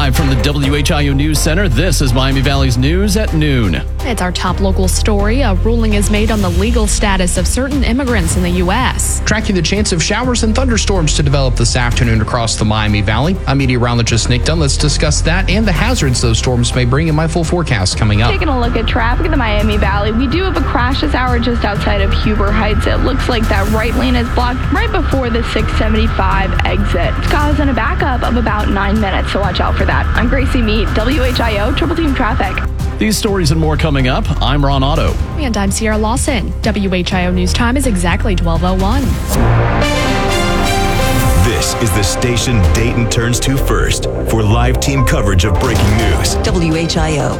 Live from the WHIO News Center, this is Miami Valley's News at noon. It's our top local story. A ruling is made on the legal status of certain immigrants in the U.S. Tracking the chance of showers and thunderstorms to develop this afternoon across the Miami Valley. I'm meteorologist Nick Dunn. Let's discuss that and the hazards those storms may bring in my full forecast coming up. Taking a look at traffic in the Miami Valley, we do have a crash this hour just outside of Huber Heights. It looks like that right lane is blocked right before the 675 exit. It's causing a backup of about 9 minutes, so watch out for that. I'm Gracie Mead, WHIO Triple Team Traffic. These stories and more coming up. I'm Ron Otto. And I'm Sierra Lawson. WHIO News Time is exactly 12:01. This is the station Dayton turns to first for live team coverage of breaking news. WHIO.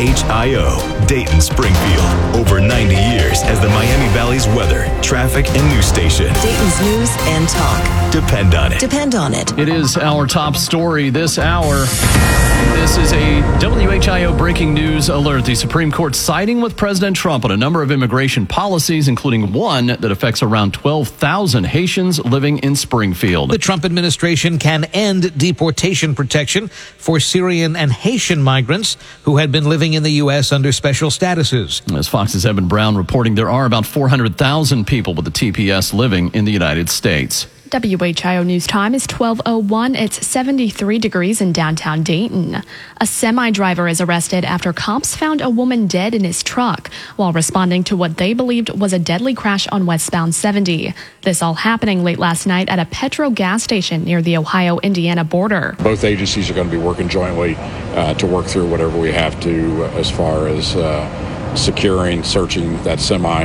WHIO, Dayton Springfield. Over 90 years as the Miami Valley's weather, traffic, and news station. Dayton's news and talk. Depend on it. Depend on it. It is our top story this hour. This is a WHIO breaking news alert. The Supreme Court siding with President Trump on a number of immigration policies, including one that affects around 12,000 Haitians living in Springfield. The Trump administration can end deportation protection for Syrian and Haitian migrants who had been living in the U.S. under special statuses. As Fox's Evan Brown reporting, there are about 400,000 people with the TPS living in the United States. WHIO News Time is 12:01. It's 73 degrees in downtown Dayton. A semi-driver is arrested after cops found a woman dead in his truck while responding to what they believed was a deadly crash on westbound 70. This all happening late last night at a Petro gas station near the Ohio-Indiana border. Both agencies are going to be working jointly to work through whatever we have to as far as securing, searching that semi,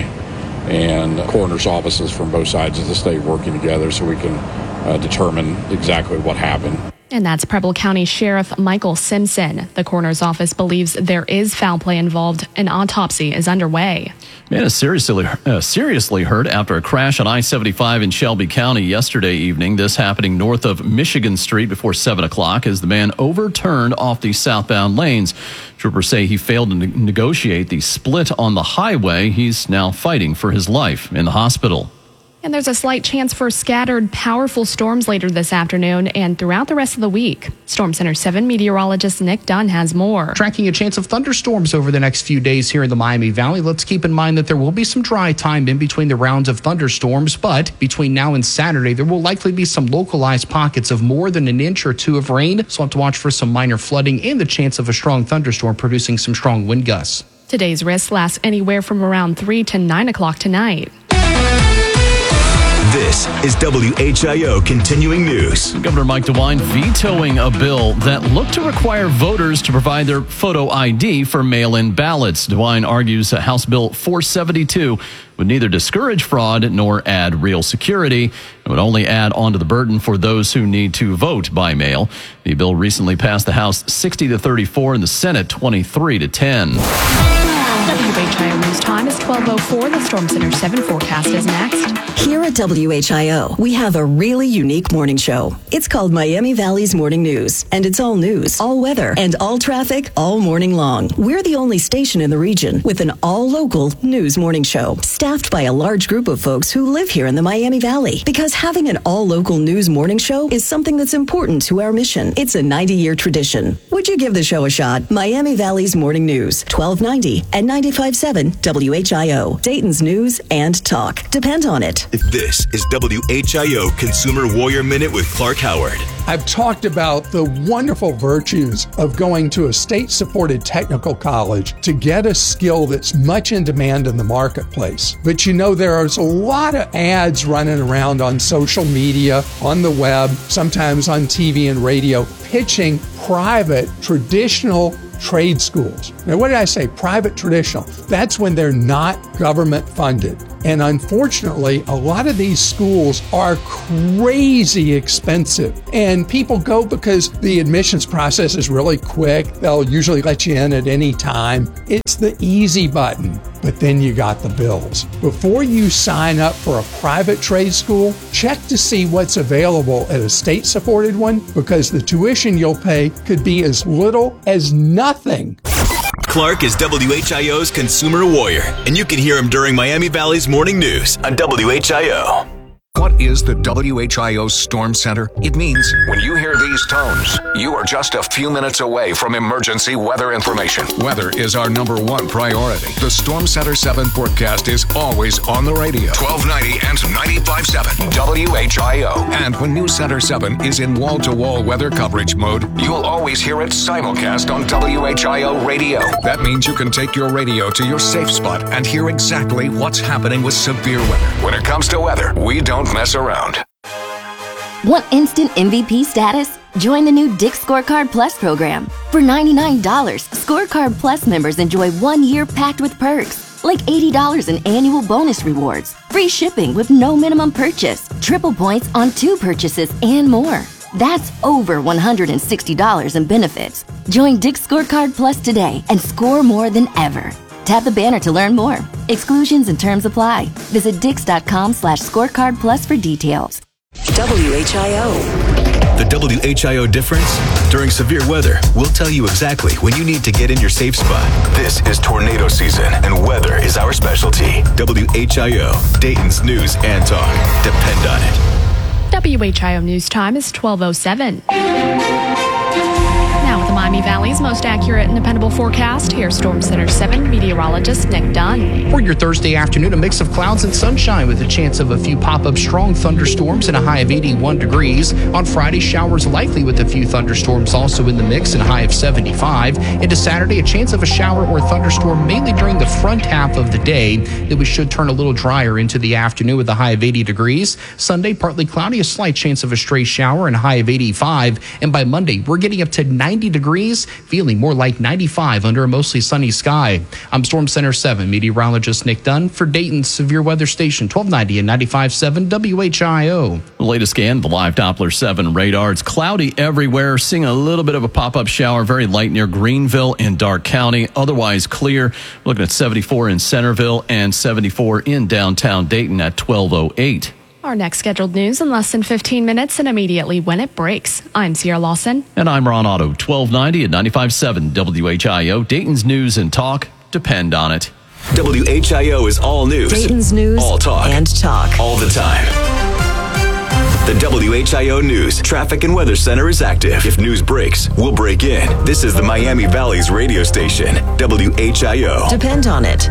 and coroner's offices from both sides of the state working together so we can determine exactly what happened. And that's Preble County Sheriff Michael Simpson. The coroner's office believes there is foul play involved. An autopsy is underway. Man is seriously hurt after a crash on I-75 in Shelby County yesterday evening. This happening north of Michigan Street before 7 o'clock as the man overturned off the southbound lanes. Troopers say he failed to negotiate the split on the highway. He's now fighting for his life in the hospital. And there's a slight chance for scattered, powerful storms later this afternoon and throughout the rest of the week. Storm Center 7 meteorologist Nick Dunn has more. Tracking a chance of thunderstorms over the next few days here in the Miami Valley. Let's keep in mind that there will be some dry time in between the rounds of thunderstorms, but between now and Saturday, there will likely be some localized pockets of more than an inch or two of rain. So have to watch for some minor flooding and the chance of a strong thunderstorm producing some strong wind gusts. Today's risk lasts anywhere from around 3 to 9 o'clock tonight. This is WHIO Continuing News. Governor Mike DeWine vetoing a bill that looked to require voters to provide their photo ID for mail-in ballots. DeWine argues that House Bill 472 would neither discourage fraud nor add real security. It would only add on to the burden for those who need to vote by mail. The bill recently passed the House 60-34 and the Senate 23-10. WHIO News Time is 12:04. The Storm Center 7 forecast is next. Here at WHIO, we have a really unique morning show. It's called Miami Valley's Morning News, and it's all news, all weather, and all traffic all morning long. We're the only station in the region with an all-local news morning show, staffed by a large group of folks who live here in the Miami Valley. Because having an all-local news morning show is something that's important to our mission. It's a 90-year tradition. Would you give the show a shot? Miami Valley's Morning News, 1290 and 95.7 WHIO. Dayton's news and talk. Depend on it. This is WHIO Consumer Warrior Minute with Clark Howard. I've talked about the wonderful virtues of going to a state-supported technical college to get a skill that's much in demand in the marketplace. But you know, there's a lot of ads running around on social media, on the web, sometimes on TV and radio, pitching private, traditional trade schools. Now, what did I say? Private traditional. That's when they're not government funded. And unfortunately, a lot of these schools are crazy expensive. And people go because the admissions process is really quick. They'll usually let you in at any time. It's the easy button, but then you got the bills. Before you sign up for a private trade school, check to see what's available at a state-supported one, because the tuition you'll pay could be as little as nothing. Clark is WHIO's Consumer Warrior, and you can hear him during Miami Valley's Morning News on WHIO. What is the WHIO Storm Center? It means when you hear these tones, you are just a few minutes away from emergency weather information. Weather is our number one priority. The Storm Center 7 forecast is always on the radio. 1290 and 95.7 WHIO. And when News Center 7 is in wall-to-wall weather coverage mode, you'll always hear it simulcast on WHIO radio. That means you can take your radio to your safe spot and hear exactly what's happening with severe weather. When it comes to weather, we don't mess around. Want instant MVP status? Join the new Dick's Scorecard Plus program. For $99, Scorecard Plus members enjoy 1 year packed with perks, like $80 in annual bonus rewards, free shipping with no minimum purchase, triple points on 2 purchases, and more. That's over $160 in benefits. Join Dick's Scorecard Plus today and score more than ever. Tap the banner to learn more. Exclusions and terms apply. Visit dix.com/scorecard plus for details. WHIO. The WHIO difference? During severe weather, we'll tell you exactly when you need to get in your safe spot. This is tornado season, and weather is our specialty. WHIO, Dayton's news and talk. Depend on it. WHIO News Time is 12:07. Now with the Miami Valley's most accurate and dependable forecast, here's Storm Center 7 meteorologist Nick Dunn. For your Thursday afternoon, a mix of clouds and sunshine with a chance of a few pop-up strong thunderstorms and a high of 81 degrees. On Friday, showers likely with a few thunderstorms also in the mix and a high of 75. Into Saturday, a chance of a shower or thunderstorm mainly during the front half of the day. Then we should turn a little drier into the afternoon with a high of 80 degrees. Sunday, partly cloudy, a slight chance of a stray shower and a high of 85. And by Monday, we're getting up to 90 degrees, feeling more like 95 under a mostly sunny sky. I'm Storm Center 7 meteorologist Nick Dunn for Dayton's Severe Weather Station 1290 and 95.7 WHIO. The latest scan, the live Doppler 7 radar. It's cloudy everywhere, seeing a little bit of a pop-up shower, very light near Greenville and Dark County. Otherwise clear. Looking at 74 in Centerville and 74 in downtown Dayton at 12:08. Our next scheduled news in less than 15 minutes and immediately when it breaks. I'm Sierra Lawson. And I'm Ron Otto, 1290 at 95.7 WHIO. Dayton's news and talk. Depend on it. WHIO is all news. Dayton's news all talk. And talk. All the time. The WHIO News Traffic and Weather Center is active. If news breaks, we'll break in. This is the Miami Valley's radio station, WHIO. Depend on it.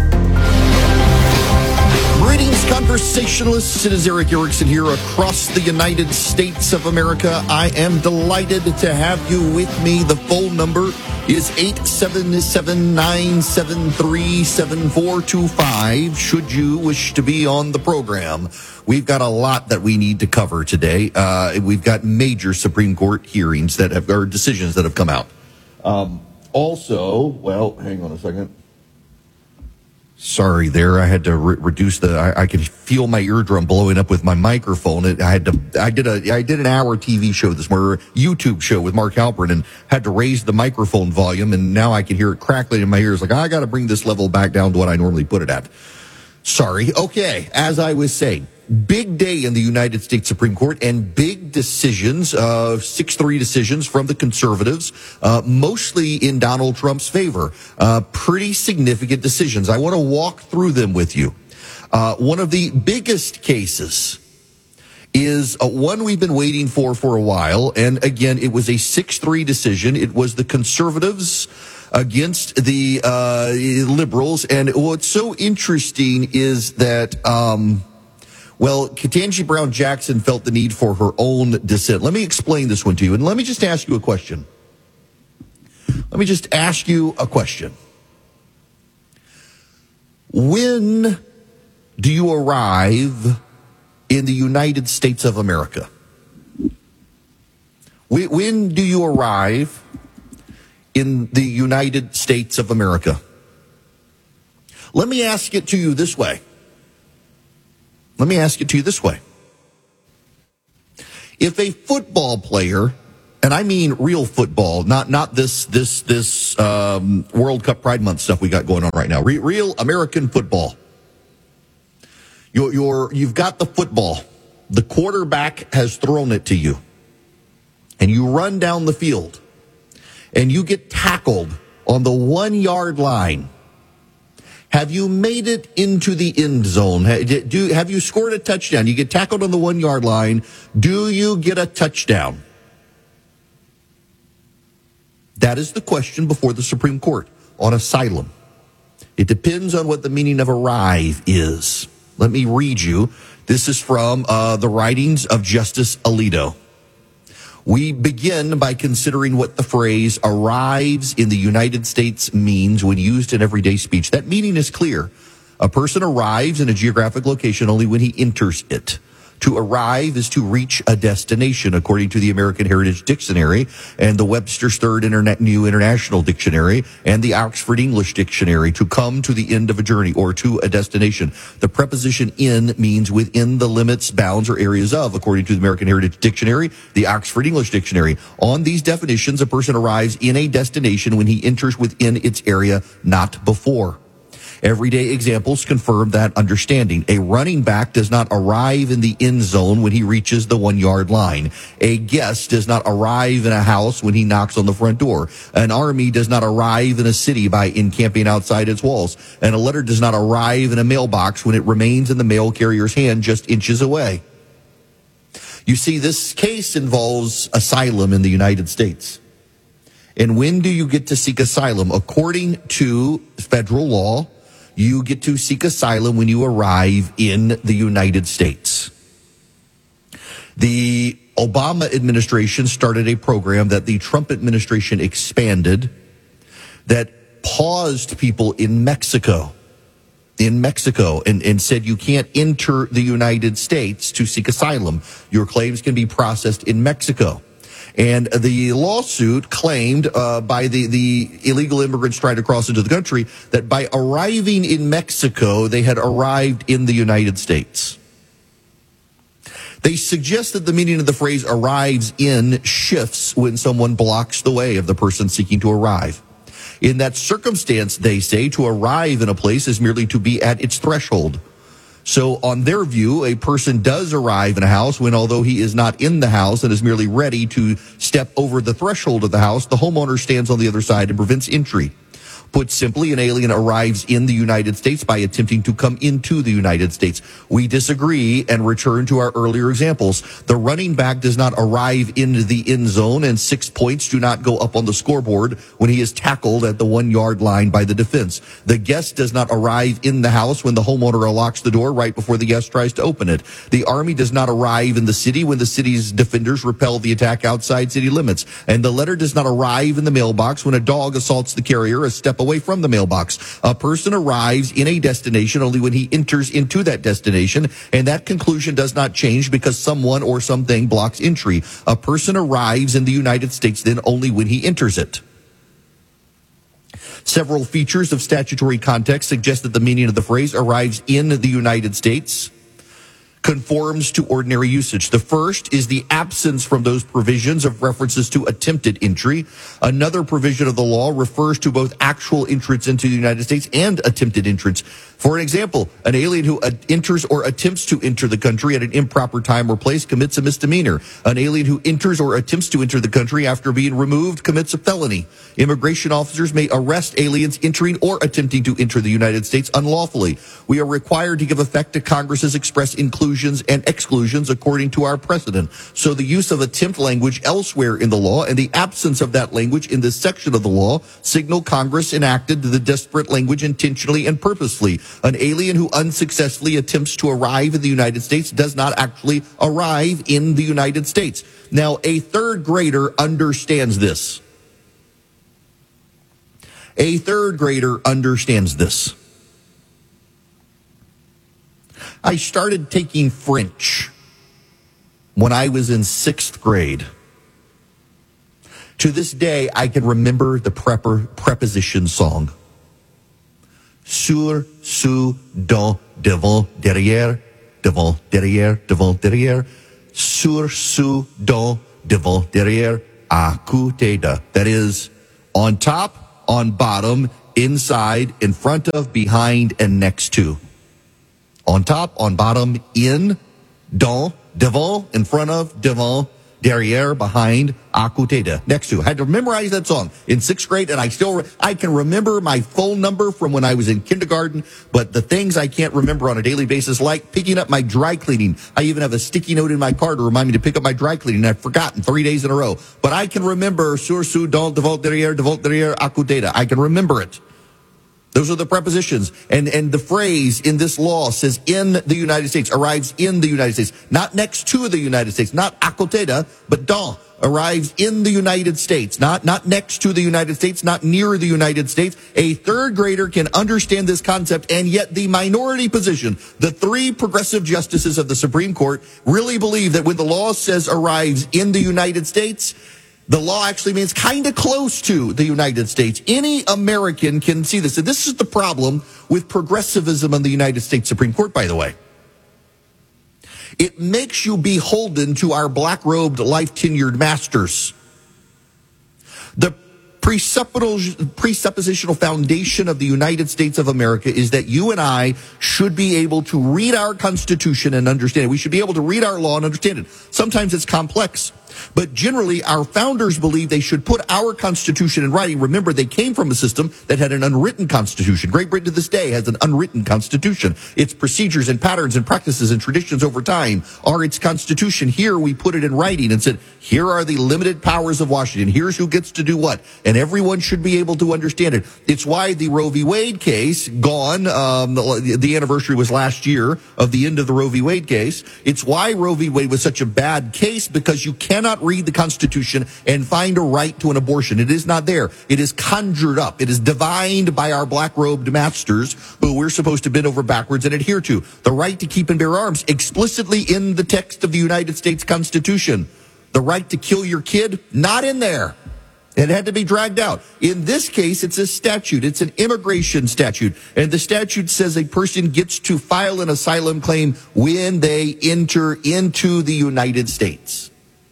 Greetings, conversationalists. It is Eric Erickson here across the United States of America. I am delighted to have you with me. The phone number is 877-973-7425. Should you wish to be on the program, we've got a lot that we need to cover today. We've got major Supreme Court hearings or decisions that have come out. Also, hang on a second. Sorry there. I had to reduce I could feel my eardrum blowing up with my microphone. I did an hour TV show this morning, YouTube show with Mark Halperin, and had to raise the microphone volume, and now I can hear it crackling in my ears. Like, I got to bring this level back down to what I normally put it at. Sorry. Okay. As I was saying, big day in the United States Supreme Court and big decisions, 6-3 decisions from the conservatives, mostly in Donald Trump's favor. Pretty significant decisions. I want to walk through them with you. One of the biggest cases is one we've been waiting for a while. And again, it was a 6-3 decision. It was the conservatives against the liberals. And what's so interesting is that, Ketanji Brown Jackson felt the need for her own dissent. Let me explain this one to you. And let me just ask you a question. When do you arrive in the United States of America? When do you arrive in the United States of America? Let me ask it to you this way. If a football player, and I mean real football, not this World Cup Pride Month stuff we got going on right now, real American football. You've got the football. The quarterback has thrown it to you, and you run down the field, and you get tackled on the 1 yard line. Have you made it into the end zone? Have you scored a touchdown? You get tackled on the 1 yard line. Do you get a touchdown? That is the question before the Supreme Court on asylum. It depends on what the meaning of arrive is. Let me read you. This is from the writings of Justice Alito. We begin by considering what the phrase arrives in the United States means when used in everyday speech. That meaning is clear. A person arrives in a geographic location only when he enters it. To arrive is to reach a destination, according to the American Heritage Dictionary and the Webster's Third New International Dictionary and the Oxford English Dictionary. To come to the end of a journey or to a destination. The preposition in means within the limits, bounds, or areas of, according to the American Heritage Dictionary, the Oxford English Dictionary. On these definitions, a person arrives in a destination when he enters within its area, not before. Everyday examples confirm that understanding. A running back does not arrive in the end zone when he reaches the 1 yard line. A guest does not arrive in a house when he knocks on the front door. An army does not arrive in a city by encamping outside its walls. And a letter does not arrive in a mailbox when it remains in the mail carrier's hand just inches away. You see, this case involves asylum in the United States. And when do you get to seek asylum? According to federal law, you get to seek asylum when you arrive in the United States. The Obama administration started a program that the Trump administration expanded that paused people in Mexico and said you can't enter the United States to seek asylum. Your claims can be processed in Mexico. And the lawsuit claimed by the illegal immigrants trying to cross into the country that by arriving in Mexico, they had arrived in the United States. They suggest that the meaning of the phrase arrives in shifts when someone blocks the way of the person seeking to arrive. In that circumstance, they say, to arrive in a place is merely to be at its threshold. So on their view, a person does arrive in a house when, although he is not in the house and is merely ready to step over the threshold of the house, the homeowner stands on the other side and prevents entry. Put simply, an alien arrives in the United States by attempting to come into the United States. We disagree and return to our earlier examples. The running back does not arrive into the end zone, and 6 points do not go up on the scoreboard when he is tackled at the 1 yard line by the defense. The guest does not arrive in the house when the homeowner unlocks the door right before the guest tries to open it. The army does not arrive in the city when the city's defenders repel the attack outside city limits. And the letter does not arrive in the mailbox when a dog assaults the carrier a step away from the mailbox. A person arrives in a destination only when he enters into that destination, and that conclusion does not change because someone or something blocks entry. A person arrives in the United States then only when he enters it. Several features of statutory context suggest that the meaning of the phrase arrives in the United States conforms to ordinary usage. The first is the absence from those provisions of references to attempted entry. Another provision of the law refers to both actual entrance into the United States and attempted entrance. For an example, an alien who enters or attempts to enter the country at an improper time or place commits a misdemeanor. An alien who enters or attempts to enter the country after being removed commits a felony. Immigration officers may arrest aliens entering or attempting to enter the United States unlawfully. We are required to give effect to Congress's express inclusions and exclusions according to our precedent. So the use of attempt language elsewhere in the law and the absence of that language in this section of the law signal Congress enacted the disparate language intentionally and purposefully. An alien who unsuccessfully attempts to arrive in the United States does not actually arrive in the United States. Now, a third grader understands this. A third grader understands this. I started taking French when I was in 6th grade. To this day, I can remember the preposition song. Sur, sous, dans, devant, derrière, devant, derrière, devant, derrière. Sur, sous, dans, devant, derrière, à côté de. That is, on top, on bottom, inside, in front of, behind, and next to. On top, on bottom, in, dans, devant, in front of, devant, derrière, behind, à côté de, next to. I had to memorize that song in 6th grade, and I can remember my phone number from when I was in kindergarten, but the things I can't remember on a daily basis, like picking up my dry cleaning. I even have a sticky note in my car to remind me to pick up my dry cleaning, and I've forgotten 3 days in a row. But I can remember sur, sous, dans, devant, derrière, à côté de. I can remember it. Those are the prepositions. And the phrase in this law says in the United States, arrives in the United States. Not next to the United States, not à côté de, but dans, arrives in the United States. Not next to the United States, not near the United States. A third grader can understand this concept, and yet the minority position, the 3 progressive justices of the Supreme Court, really believe that when the law says arrives in the United States, the law actually means kind of close to the United States. Any American can see this. And this is the problem with progressivism in the United States Supreme Court, by the way. It makes you beholden to our black-robed, life-tenured masters. The presuppositional foundation of the United States of America is that you and I should be able to read our Constitution and understand it. We should be able to read our law and understand it. Sometimes it's complex. But generally, our founders believe they should put our Constitution in writing. Remember, they came from a system that had an unwritten Constitution. Great Britain to this day has an unwritten Constitution. Its procedures and patterns and practices and traditions over time are its Constitution. Here, we put it in writing and said, here are the limited powers of Washington. Here's who gets to do what. And everyone should be able to understand it. It's why the Roe v. Wade case, gone, the anniversary was last year of the end of the Roe v. Wade case. It's why Roe v. Wade was such a bad case, because you cannot read the Constitution and find a right to an abortion. It is not there. It is conjured up. It is divined by our black-robed masters, who we're supposed to bend over backwards and adhere to. The right to keep and bear arms, explicitly in the text of the United States Constitution. The right to kill your kid, not in there. It had to be dragged out. In this case, it's a statute. It's an immigration statute. And the statute says a person gets to file an asylum claim when they enter into the United States.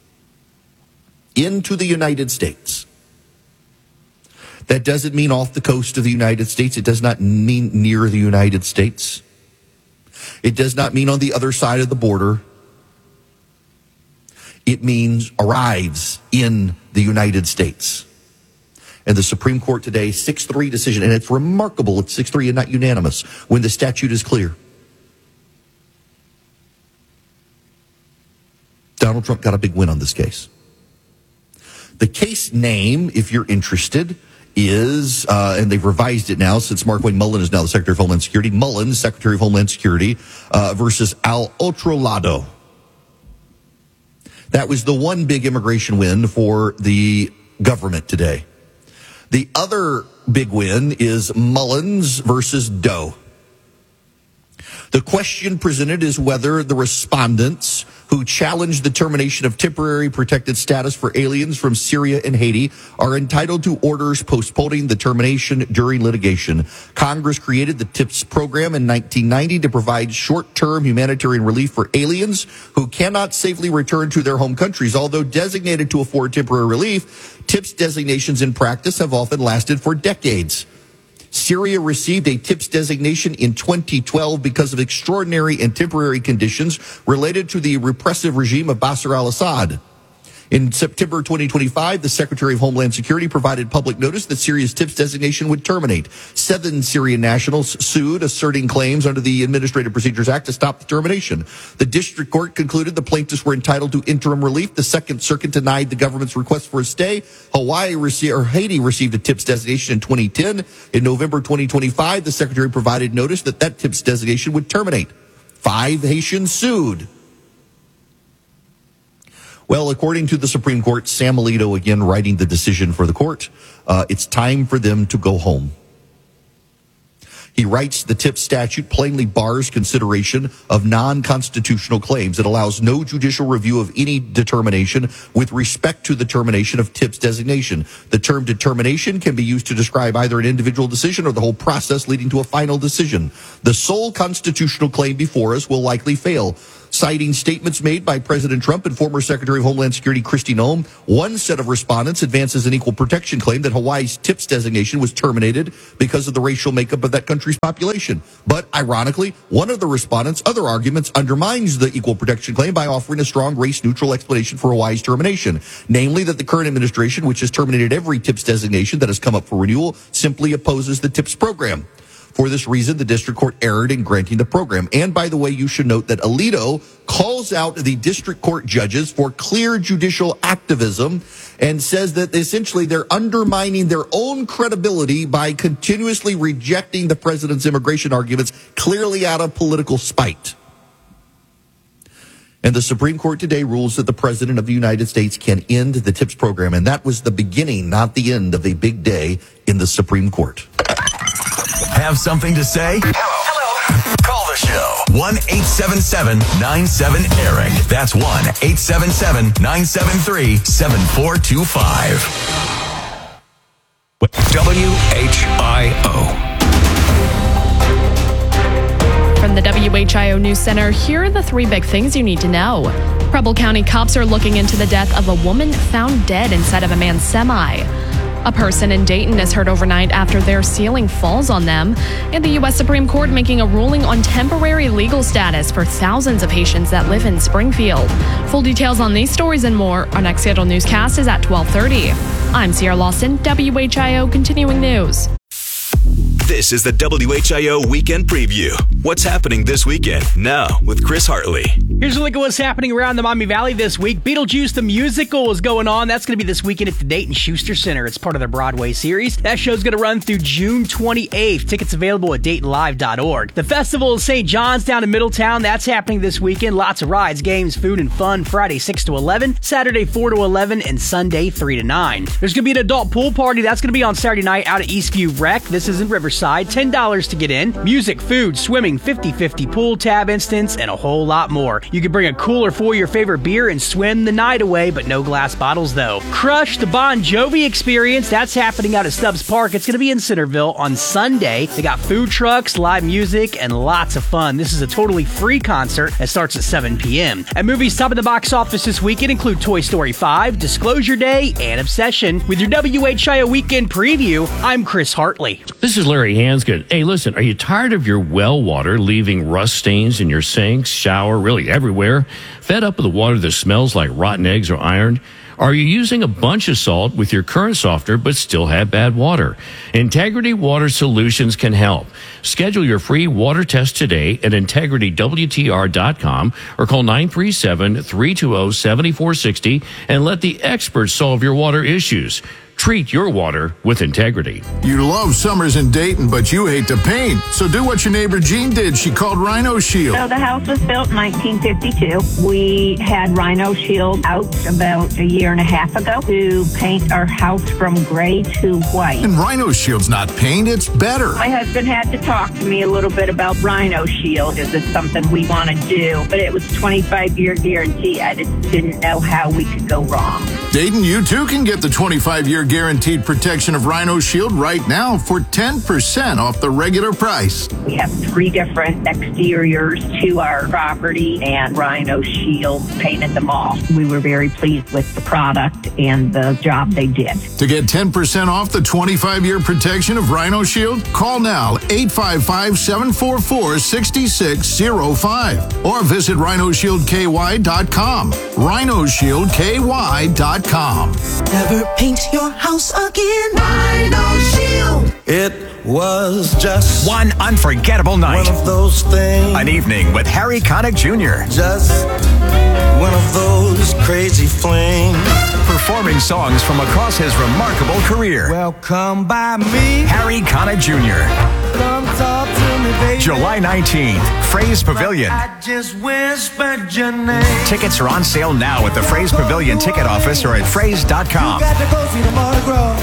Into the United States. That doesn't mean off the coast of the United States. It does not mean near the United States. It does not mean on the other side of the border. It means arrives in the United States. And the Supreme Court today, 6-3 decision, and it's remarkable, it's 6-3 and not unanimous, when the statute is clear. Donald Trump got a big win on this case. The case name, if you're interested, is, and they've revised it now since Markwayne Mullin is now the Secretary of Homeland Security, Mullin, Secretary of Homeland Security, versus Al Otro Lado. That was the one big immigration win for the government today. The other big win is Mullins versus Doe. The question presented is whether the respondents who challenged the termination of temporary protected status for aliens from Syria and Haiti are entitled to orders postponing the termination during litigation. Congress created the TIPS program in 1990 to provide short-term humanitarian relief for aliens who cannot safely return to their home countries. Although designated to afford temporary relief, TIPS designations in practice have often lasted for decades. Syria received a TIPS designation in 2012 because of extraordinary and temporary conditions related to the repressive regime of Bashar al-Assad. In September 2025, the Secretary of Homeland Security provided public notice that Syria's TIPS designation would terminate. 7 Syrian nationals sued, asserting claims under the Administrative Procedures Act to stop the termination. The district court concluded the plaintiffs were entitled to interim relief. The Second Circuit denied the government's request for a stay. Haiti received a TIPS designation in 2010. In November 2025, the Secretary provided notice that that TIPS designation would terminate. 5 Haitians sued. Well, according to the Supreme Court, Sam Alito again writing the decision for the court, it's time for them to go home. He writes the TIPS statute plainly bars consideration of non-constitutional claims. It allows no judicial review of any determination with respect to the termination of TIPS designation. The term determination can be used to describe either an individual decision or the whole process leading to a final decision. The sole constitutional claim before us will likely fail. Citing statements made by President Trump and former Secretary of Homeland Security Kristi Noem, one set of respondents advances an equal protection claim that Hawaii's TIPS designation was terminated because of the racial makeup of that country's population. But ironically, one of the respondents' other arguments undermines the equal protection claim by offering a strong race-neutral explanation for Hawaii's termination, namely that the current administration, which has terminated every TIPS designation that has come up for renewal, simply opposes the TIPS program. For this reason, the district court erred in granting the program. And by the way, you should note that Alito calls out the district court judges for clear judicial activism and says that essentially they're undermining their own credibility by continuously rejecting the president's immigration arguments clearly out of political spite. And the Supreme Court today rules that the President of the United States can end the TIPS program. And that was the beginning, not the end, of a big day in the Supreme Court. Have something to say? Hello. Call the show. 1-877-97-ERIC. That's 1-877-973-7425. WHIO. From the WHIO News Center, here are the three big things you need to know. Preble County cops are looking into the death of a woman found dead inside of a man's semi. A person in Dayton is hurt overnight after their ceiling falls on them. And the U.S. Supreme Court making a ruling on temporary legal status for thousands of Haitians that live in Springfield. Full details on these stories and more. Our next scheduled newscast is at 12:30. I'm Sierra Lawson, WHIO Continuing News. This is the WHIO Weekend Preview. What's happening this weekend? Now with Chris Hartley. Here's a look at what's happening around the Miami Valley this week. Beetlejuice the Musical is going on. That's going to be this weekend at the Dayton Schuster Center. It's part of their Broadway series. That show's going to run through June 28th. Tickets available at DaytonLive.org. The Festival of St. John's down in Middletown. That's happening this weekend. Lots of rides, games, food, and fun. Friday 6 to 11, Saturday 4 to 11, and Sunday 3 to 9. There's going to be an adult pool party. That's going to be on Saturday night out at Eastview Rec. This is in Riverside. $10 to get in. Music, food, swimming, 50/50 pool, tab instance, and a whole lot more. You can bring a cooler for your favorite beer and swim the night away, but no glass bottles though. Crush the Bon Jovi experience. That's happening out at Stubbs Park. It's going to be in Centerville on Sunday. They got food trucks, live music, and lots of fun. This is a totally free concert that starts at 7 p.m. And movies top of the box office this weekend include Toy Story 5, Disclosure Day, and Obsession. With your WHIO Weekend Preview, I'm Chris Hartley. This is Larry Hansgood. Hey, listen, are you tired of your well water leaving rust stains in your sinks, shower, really everywhere? Fed up with the water that smells like rotten eggs or iron? Are you using a bunch of salt with your current softener but still have bad water? Integrity Water Solutions can help. Schedule your free water test today at integritywtr.com or call 937-320-7460 and let the experts solve your water issues. Treat your water with integrity. You love summers in Dayton, but you hate to paint. So do what your neighbor Jean did. She called Rhino Shield. So the house was built in 1952. We had Rhino Shield out about a year and a half ago to paint our house from gray to white. And Rhino Shield's not paint, it's better. My husband had to talk to me a little bit about Rhino Shield. Is it something we want to do? But it was 25-year guarantee. I just didn't know how we could go wrong. Dayton, you too can get the 25-year guaranteed protection of Rhino Shield right now for 10% off the regular price. We have 3 different exteriors to our property, and Rhino Shield painted them all. We were very pleased with the product and the job they did. To get 10% off the 25-year protection of Rhino Shield, call now 855-744-6605 or visit RhinoShieldKY.com. RhinoShieldKY.com. Never paint your house again. Rhino Shield. It was just one unforgettable night. One of those things. An evening with Harry Connick Jr. Just one of those crazy flings. Performing songs from across his remarkable career. Well, come by me. Harry Connick Jr. Come talk to me, baby. July 19th, Fraze Pavilion. I just whispered your name. Tickets are on sale now at the Fraze Pavilion ticket office or at fraze.com. You got to go see the Mardi Gras.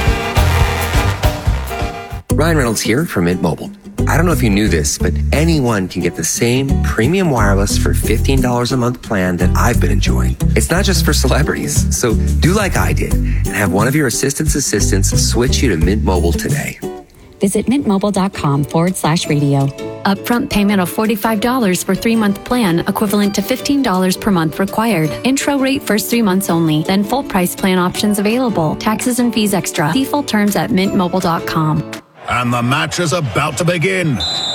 Ryan Reynolds here from Mint Mobile. I don't know if you knew this, but anyone can get the same premium wireless for $15 a month plan that I've been enjoying. It's not just for celebrities, so do like I did and have one of your assistants switch you to Mint Mobile today. Visit mintmobile.com/radio. Upfront payment of $45 for 3-month plan, equivalent to $15 per month required. Intro rate first 3 months only, then full price plan options available. Taxes and fees extra. See full terms at mintmobile.com. And the match is about to begin.